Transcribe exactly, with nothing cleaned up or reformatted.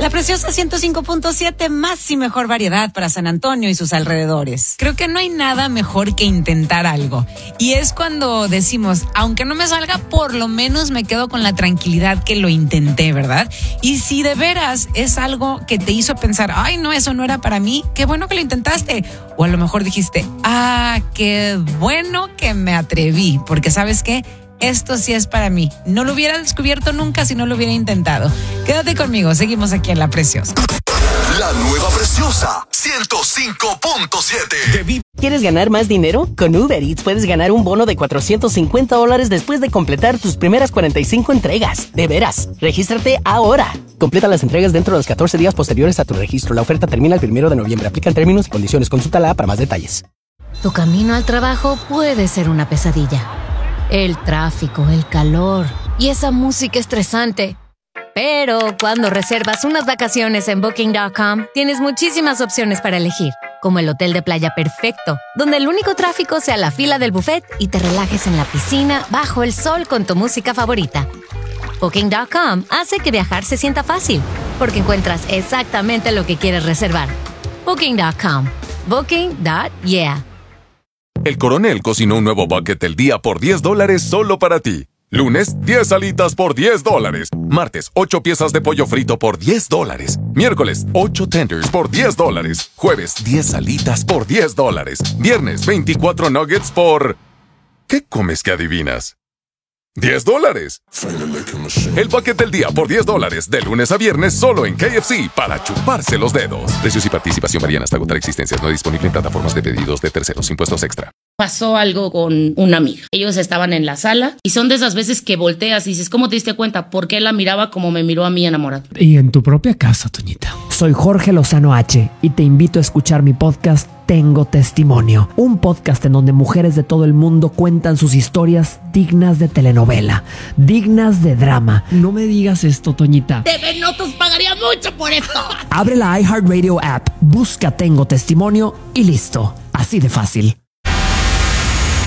La Preciosa ciento cinco punto siete, más y mejor variedad para San Antonio y sus alrededores. Creo que no hay nada mejor que intentar algo. Y es cuando decimos, aunque no me salga, por lo menos me quedo con la tranquilidad que lo intenté, ¿verdad? Y si de veras es algo que te hizo pensar, ay, no, eso no era para mí, qué bueno que lo intentaste. O a lo mejor dijiste, ah, qué bueno que me atreví, porque ¿sabes qué? Esto sí es para mí. No lo hubiera descubierto nunca si no lo hubiera intentado. Quédate conmigo, seguimos aquí en La Preciosa. La nueva Preciosa ciento cinco punto siete. ¿Quieres ganar más dinero? Con Uber Eats puedes ganar un bono de cuatrocientos cincuenta dólares después de completar tus primeras cuarenta y cinco entregas. De veras, regístrate ahora. Completa las entregas dentro de los catorce días posteriores a tu registro. La oferta termina el primero de noviembre. Aplican términos y condiciones. Consulta la para más detalles. Tu camino al trabajo puede ser una pesadilla. El tráfico, el calor y esa música estresante. Pero cuando reservas unas vacaciones en Booking punto com, tienes muchísimas opciones para elegir, como el hotel de playa perfecto, donde el único tráfico sea la fila del buffet y te relajes en la piscina bajo el sol con tu música favorita. Booking punto com hace que viajar se sienta fácil, porque encuentras exactamente lo que quieres reservar. Booking punto com. Booking punto yeah. El Coronel cocinó un nuevo bucket del día por diez dólares solo para ti. Lunes, diez alitas por diez dólares. Martes, ocho piezas de pollo frito por diez dólares. Miércoles, ocho tenders por diez dólares. Jueves, diez alitas por diez dólares. Viernes, veinticuatro nuggets por... ¿Qué comes que adivinas? ¡diez dólares! El bucket del día por diez dólares, de lunes a viernes, solo en K F C, para chuparse los dedos. Precios y participación varían hasta agotar existencias. No disponible en plataformas de pedidos de terceros. Impuestos extra. Pasó algo con una amiga. Ellos estaban en la sala y son de esas veces que volteas y dices, ¿cómo te diste cuenta? ¿Por qué la miraba como me miró a mí enamorado? Y en tu propia casa, Toñita. Soy Jorge Lozano H y te invito a escuchar mi podcast Tengo Testimonio, un podcast en donde mujeres de todo el mundo cuentan sus historias dignas de telenovela, dignas de drama. No me digas esto, Toñita. T V Notas pagaría mucho por esto. Abre la iHeartRadio app, busca Tengo Testimonio y listo. Así de fácil.